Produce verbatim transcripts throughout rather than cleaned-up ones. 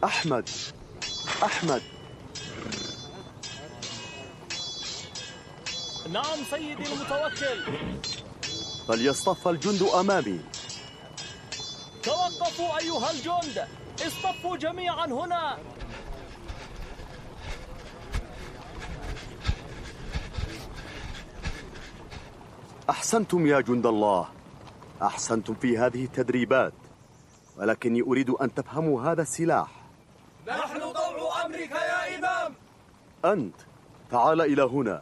أحمد أحمد. نعم سيدي المتوكل. فليصطف الجند أمامي. توقفوا أيها الجند، اصطفوا جميعا هنا. أحسنتم يا جند الله، أحسنتم في هذه التدريبات، ولكني أريد أن تفهموا هذا السلاح. نحن طوع أمرك يا إمام. أنت تعال إلى هنا.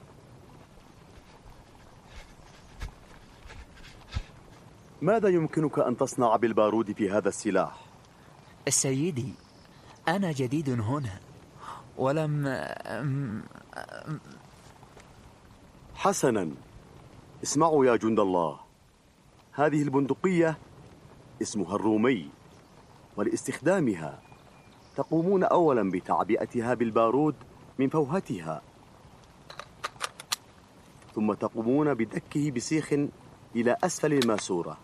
ماذا يمكنك أن تصنع بالبارود في هذا السلاح؟ سيدي، أنا جديد هنا ولم... حسنا، اسمعوا يا جند الله، هذه البندقية اسمها الرومي، ولاستخدامها تقومون أولا بتعبئتها بالبارود من فوهتها، ثم تقومون بدكه بسيخ إلى أسفل الماسورة.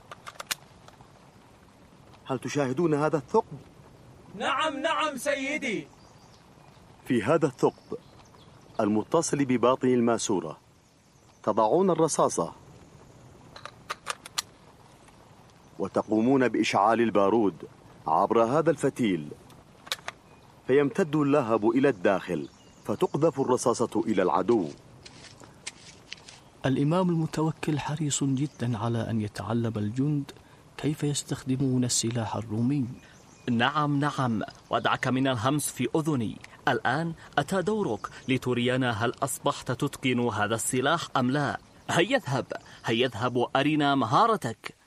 هل تشاهدون هذا الثقب؟ نعم نعم سيدي. في هذا الثقب المتصل بباطن الماسورة تضعون الرصاصة وتقومون بإشعال البارود عبر هذا الفتيل، فيمتد اللهب إلى الداخل فتقذف الرصاصة إلى العدو. الإمام المتوكل حريص جدا على أن يتعلم الجند كيف يستخدمون السلاح الرومي. نعم نعم، ودعك من الهمس في أذني. الآن أتى دورك لترينا هل أصبحت تتقن هذا السلاح أم لا. هيا اذهب، هيا اذهب وأرنا مهارتك.